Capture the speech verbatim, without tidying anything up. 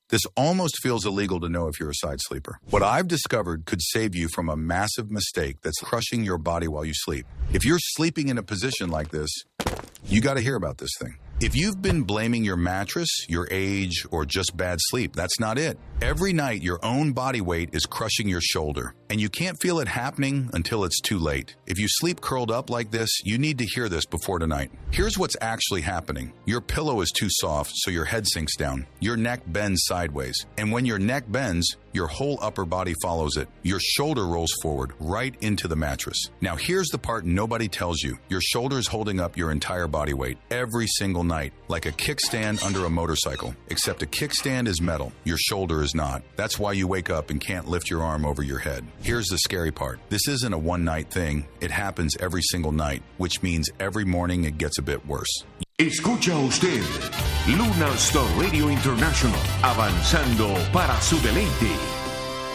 This almost feels illegal to know if you're a side sleeper. What I've discovered could save you from a massive mistake that's crushing your body while you sleep. If you're sleeping in a position like this, you got to hear about this thing. If you've been blaming your mattress, your age, or just bad sleep, that's not it. Every night, your own body weight is crushing your shoulder, and you can't feel it happening until it's too late. If you sleep curled up like this, you need to hear this before tonight. Here's what's actually happening. Your pillow is too soft, so your head sinks down. Your neck bends sideways, and when your neck bends, your whole upper body follows it. Your shoulder rolls forward, right into the mattress. Now, here's the part nobody tells you. Your shoulder's holding up your entire body weight every single night, like a kickstand under a motorcycle, except a kickstand is metal. Your shoulder is not. That's why you wake up and can't lift your arm over your head. Here's the scary part. This isn't a one-night thing. It happens every single night, which means every morning it gets a bit worse. Escucha usted Lunar Star Radio International, avanzando para su deleite.